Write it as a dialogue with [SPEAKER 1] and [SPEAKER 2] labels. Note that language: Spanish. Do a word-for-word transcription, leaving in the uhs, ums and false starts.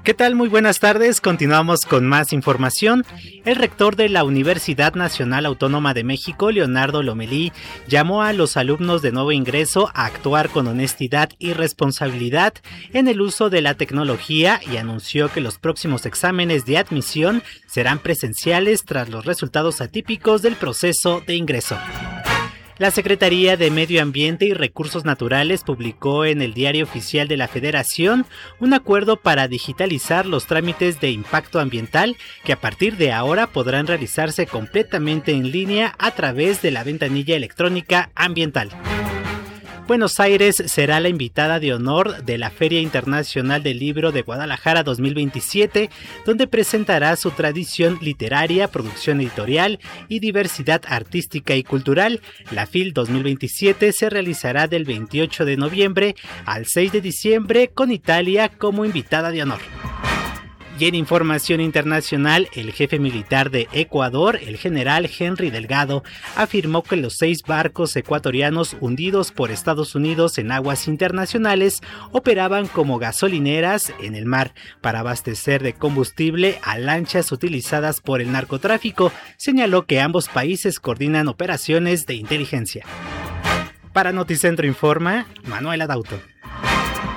[SPEAKER 1] ¿Qué tal? Muy buenas tardes, continuamos con más información. El rector de la Universidad Nacional Autónoma de México, Leonardo Lomelí, llamó a los alumnos de nuevo ingreso a actuar con honestidad y responsabilidad en el uso de la tecnología y anunció que los próximos exámenes de admisión serán presenciales tras los resultados atípicos del proceso de ingreso. La Secretaría de Medio Ambiente y Recursos Naturales publicó en el Diario Oficial de la Federación un acuerdo para digitalizar los trámites de impacto ambiental que a partir de ahora podrán realizarse completamente en línea a través de la ventanilla electrónica ambiental. Buenos Aires será la invitada de honor de la Feria Internacional del Libro de Guadalajara dos mil veintisiete, donde presentará su tradición literaria, producción editorial y diversidad artística y cultural. La FIL dos mil veintisiete se realizará del veintiocho de noviembre al seis de diciembre con Italia como invitada de honor. Y en información internacional, el jefe militar de Ecuador, el general Henry Delgado, afirmó que los seis barcos ecuatorianos hundidos por Estados Unidos en aguas internacionales operaban como gasolineras en el mar para abastecer de combustible a lanchas utilizadas por el narcotráfico. Señaló que ambos países coordinan operaciones de inteligencia. Para Noticentro Informa, Manuel Adauto.